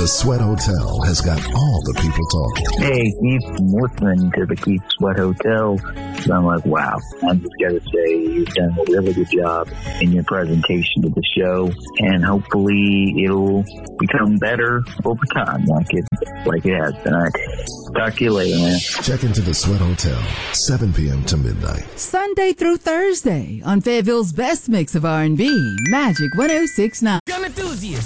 The Sweat Hotel has got all the people talking. Hey, Keith, I'm listening to the Keith Sweat Hotel. So I'm like, wow, I'm just got to say you've done a really good job in your presentation to the show, and hopefully it'll become better over time like it has been. All right. Talk to you later, man. Check into the Sweat Hotel, 7 p.m. to midnight. Sunday through Thursday on Fayetteville's best mix of R&B, Magic 106.9. Gun enthusiast.